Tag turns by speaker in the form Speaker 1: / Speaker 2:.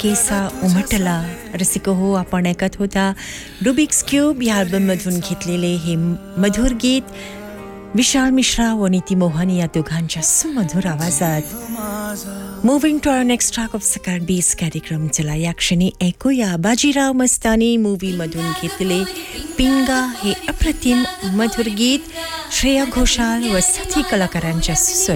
Speaker 1: केसा उमटला. रसिक हो, आपण ऐकत होता रुबिक्स क्यूब या अल्बममधून घेतलेले हे मधुर गीत विशाल मिश्रा व नीती मोहन या दोघांच्या सुमधुर आवाजात. Moving to our next track of सकाळ 20 कार्यक्रम. चला या क्षणी ऐकूया बाजीराव मस्तानी मूव्हीमधून घेतले पिंगा हे अप्रतिम मधुर गीत श्रेया घोषाल व साथी कलाकारांच्या